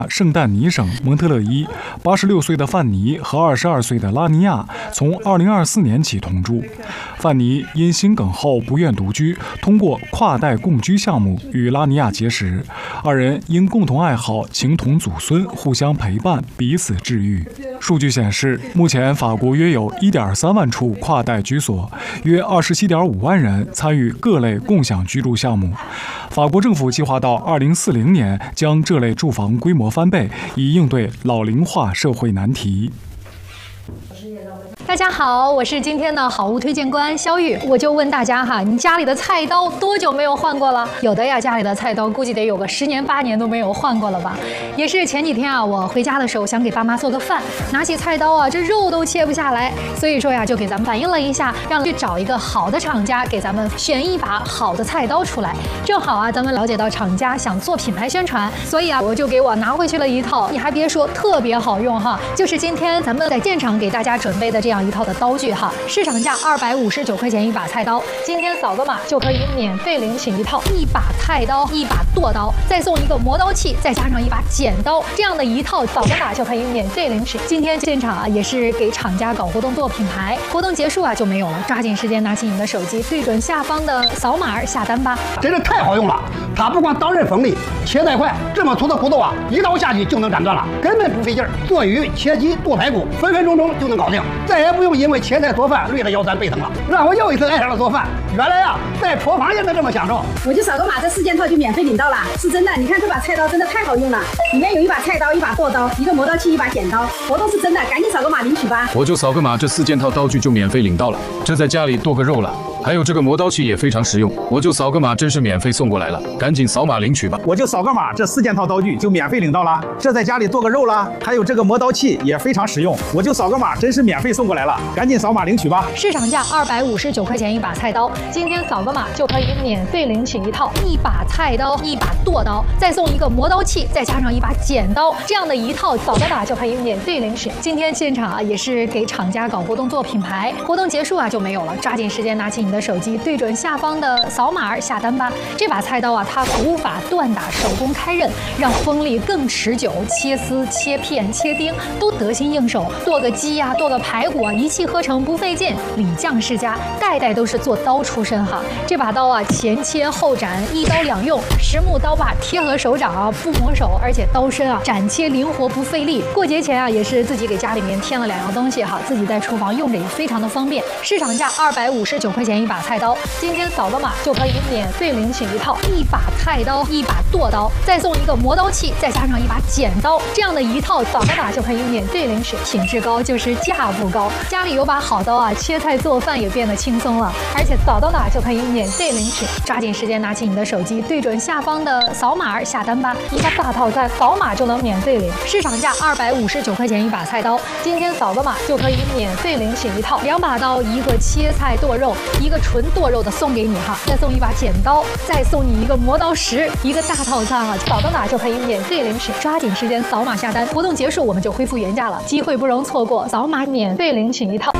圣但尼省蒙特勒伊，86岁的范尼和22岁的拉尼亚从2024年起同住。范尼因心梗后不愿独居，通过跨代共居项目与拉尼亚结识，二人因共同爱好情同祖孙，互相陪伴，彼此治愈。数据显示，目前法国约有1.3万处跨代居所，约27.5万人参与各类共享居住项目。法国政府计划到2040年将这类住房规模翻倍，以应对老龄化社会难题。 大家好，我是今天的好物推荐官肖玉。我就问大家哈，你家里的菜刀多久没有换过了？有的呀，家里的菜刀估计得有个10年8年都没有换过了吧。也是前几天啊，我回家的时候想给爸妈做个饭，拿起菜刀啊，这肉都切不下来，所以说呀，就给咱们反映了一下，让去找一个好的厂家给咱们选一把好的菜刀出来。正好啊，咱们了解到厂家想做品牌宣传，所以啊，我就给我拿回去了一套，你还别说，特别好用哈，就是今天咱们在现场给大家准备的这样一套的刀具哈，市场价259块钱一把菜刀，今天扫个码就可以免费领取一套1把菜刀、1把剁刀，再送一个磨刀器，再加上1把剪刀，这样的一套扫个码就可以免费领取。今天现场啊也是给厂家搞活动做品牌，活动结束啊就没有了，抓紧时间拿起你的手机，对准下方的扫码下单吧。 真是太好用了，它不光刀刃锋利，切得快，这么粗的骨头啊，一刀下去就能斩断了，根本不费劲儿。做鱼、切鸡、剁排骨，分分钟钟就能搞定，再也不用因为切菜做饭累得腰酸背疼了，让我又一次爱上了做饭。原来呀，在厨房也能这么享受。 我就扫个码，这4件套就免费领到了，是真的。你看这把菜刀真的太好用了，里面有1把菜刀、1把剁刀、1个磨刀器、1把剪刀，活动是真的，赶紧扫个码领取吧。 我就扫个码，这4件套刀具就免费领到了，这在家里剁个肉了。还有这个磨刀器也非常实用，我就扫个码，真是免费送过来了，赶紧扫码领取吧。 我就扫个码，这4件套刀具就免费领到了，这在家里剁个肉了。还有这个磨刀器也非常实用，我就扫个码，真是免费送过来了，赶紧扫码领取吧。 市场价259块钱一把菜刀，今天扫个码就可以免费领取一套1把菜刀、1把剁刀，再送一个磨刀器，再加上1把剪刀，这样的一套扫个码就可以免费领取。今天现场啊也是给厂家搞活动做品牌，活动结束啊就没有了，抓紧时间拿起你的手机，对准下方的扫码下单吧。这把菜刀啊，它古法锻打，手工开刃，让锋利更持久，切丝、切片、切丁都得心应手。剁个鸡呀、剁个排骨啊，一气呵成，不费劲。李将世家代代都是做刀出身哈。这把刀啊，前切后斩，一刀两用，实木刀把贴合手掌啊，不磨手，而且刀身啊斩切灵活，不费力。过节前啊，也是自己给家里面添了2样东西哈，自己在厨房用着也非常的方便。市场价259块钱一把菜刀，今天扫个码就可以免费领取一套1把菜刀、1把剁刀，再送一个磨刀器，再加上1把剪刀，这样的一套扫个码就可以免费领取。品质高就是价不高，家里有把好刀啊，切菜做饭也变得轻松了，而且扫到哪就可以免费领取。抓紧时间拿起你的手机，对准下方的扫码下单吧，一个大套餐扫码就能免费领。市场价259块钱一把菜刀，今天扫个码就可以免费领取一套2把刀，一个切菜剁肉，一个纯剁肉的送给你哈，再送1把剪刀，再送你一个磨刀石，一个大套餐啊，扫到哪就可以免费领取。抓紧时间扫码下单，活动结束我们就恢复原价了，机会不容错过，扫码免费领取一套。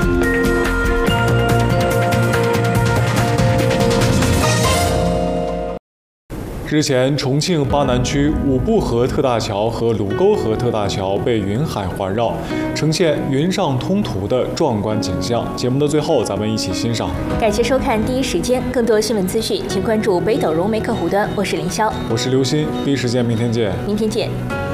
日前，重庆巴南区五步河特大桥和卢沟河特大桥被云海环绕，呈现云上通途的壮观景象。节目的最后，咱们一起欣赏。 感谢收看第一时间，更多新闻资讯，请关注北斗融媒客户端。我是凌霄， 我是刘鑫，第一时间，明天见。 明天见。